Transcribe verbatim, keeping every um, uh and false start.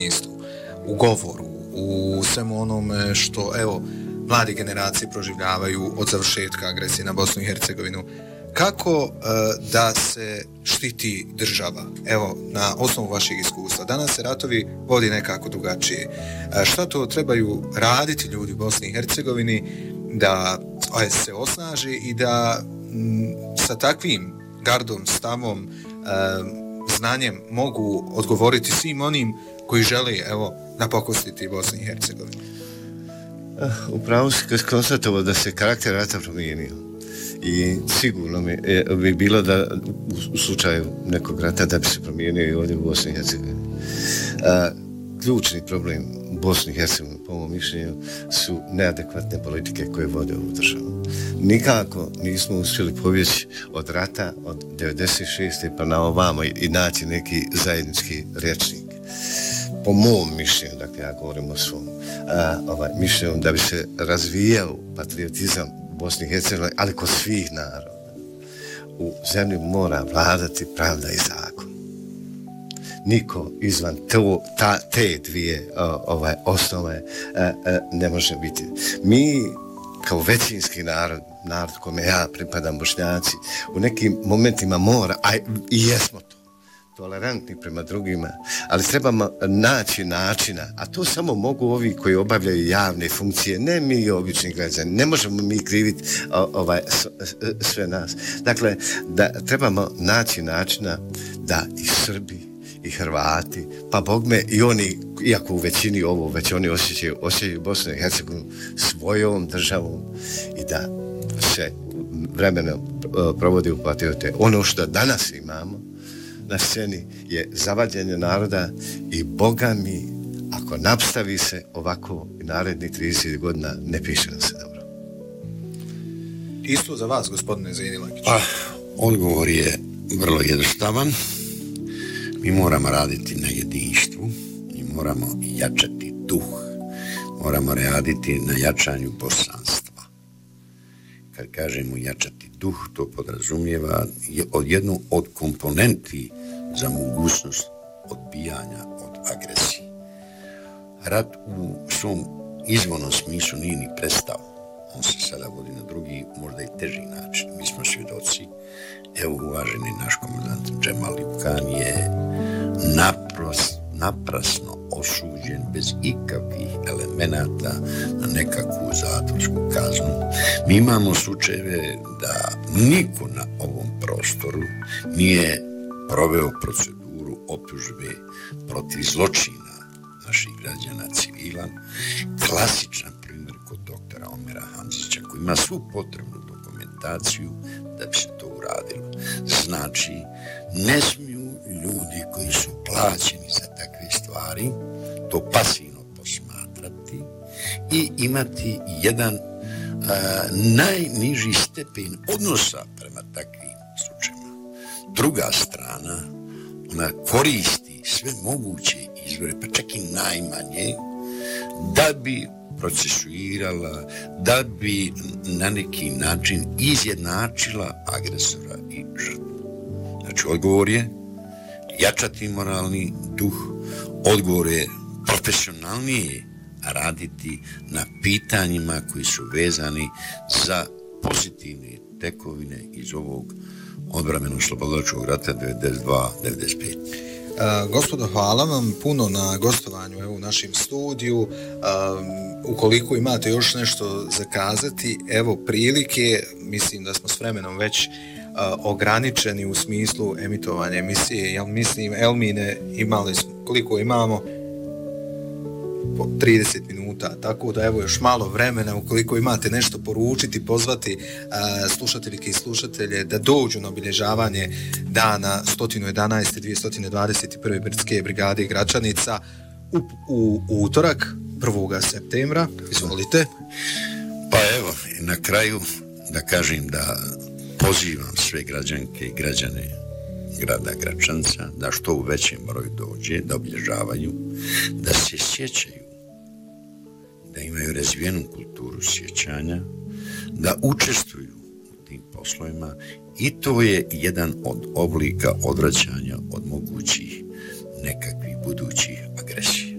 smislu, u govoru, u svemu onome što, evo, mlade generacije proživljavaju od završetka agresije na Bosnu i Hercegovinu. Kako uh, da se štiti država? Evo, na osnovu vašeg iskustva. Danas se ratovi vodi nekako drugačije. Uh, šta to trebaju raditi ljudi u Bosni i Hercegovini da se osnaži i da m, sa takvim gardom, stavom, uh, znanjem mogu odgovoriti svim onim koji žele, evo, napakostiti Bosni i Hercegovini? Upravo se konstatovao da se karakter rata promijenio. I sigurno mi je, bi bilo da u slučaju nekog rata da bi se promijenio i ovdje u Bosni i Hercegovini. Ključni problem Bosni i Hercegovine, po mom mišljenju, su neadekvatne politike koje vode ovu državu. Nikako nismo uspjeli pobjeći od rata od devedeset šeste pa na ovamo i naći neki zajednički rječnik. Po mom mišljenju, dakle ja govorim o svom a, ovaj, mišljenju, da bi se razvijao patriotizam Bosni i Hercegovine, ali kod svih naroda. U zemlji mora vladati pravda i zakon. Niko izvan to, ta, te dvije o, ovaj, osnove a, a, ne može biti. Mi, kao većinski narod, narod kome ja pripadam, Bošnjaci, u nekim momentima mora, a i jesmo to, tolerantni prema drugima, ali trebamo naći načina, a to samo mogu ovi koji obavljaju javne funkcije, ne mi obični građani, ne možemo mi kriviti ovaj, sve nas. Dakle, da trebamo naći načina da i Srbi, i Hrvati, pa bogme i oni, iako u većini ovo, već oni osjećaju, osjećaju Bosnu i Hercegovinu svojom državom i da se vremenom provodi u patriote. Ono što danas imamo na sceni je zavađenje naroda i Boga mi, ako nastavi se ovako i narednih trideset godina, ne piše nam se dobro. Isto za vas, gospodine Zenilakić. Pa, odgovor je vrlo jednostavan. Mi moramo raditi na jedinstvu i moramo jačati duh. Moramo raditi na jačanju bosanstva. Kad kažemo jačati duh, to podrazumijeva od jednu od komponenti za mogućnost odbijanja od agresije. Rat u svom izvornom smislu nije ni prestao. On se sada vodi na drugi, možda i teži način. Mi smo svjedoci. Evo, uvaženi naš komandant Džemal Jukan je napros, naprasno osuđen bez ikakvih elemenata na nekakvu zatvorsku kaznu. Mi imamo slučajeve da niko na ovom prostoru nije proveo proceduru optužbe protiv zločina naših građana civila. Klasičan primjer kod doktora Omera Hamzića, koji ima svu potrebnu dokumentaciju da bi se to uradilo. Znači, ne smiju ljudi koji su plaćeni za takve stvari to pasivno posmatrati i imati jedan a, najniži stepen odnosa prema takvim slučajima. Druga strana, ona koristi sve moguće izvore, pa čak i najmanje, da bi procesuirala, da bi na neki način izjednačila agresora i žrtvu. Znači, odgovor je jačati moralni duh, odgovor je profesionalnije raditi na pitanjima koji su vezani za pozitivne tekovine iz ovog odbrambeno-slobodilačkog rata devedeset dva devedeset pet. Uh, gospodo, hvala vam puno na gostovanju evo, u našem studiju. Uh, ukoliko imate još nešto zakazati, evo prilike, mislim da smo s vremenom već uh, ograničeni u smislu emitovanja emisije. Ja mislim, Elmine, imali smo, koliko imamo? Po trideset minuta, tako da evo još malo vremena, ukoliko imate nešto poručiti, pozvati uh, slušateljke i slušatelje da dođu na obilježavanje dana sto jedanaeste dvjesto dvadeset prve Brdske brigade Gračanica u, u, u utorak prvog septembra. Izvolite. Pa evo, na kraju da kažem da pozivam sve građanke i građane grada Gračanca da što u većem broju dođe, da obilježavaju, da se sjećaju, da imaju razvijenu kulturu sjećanja, da učestvuju u tim poslovima i to je jedan od oblika odvraćanja od mogućih nekakvih budućih agresija.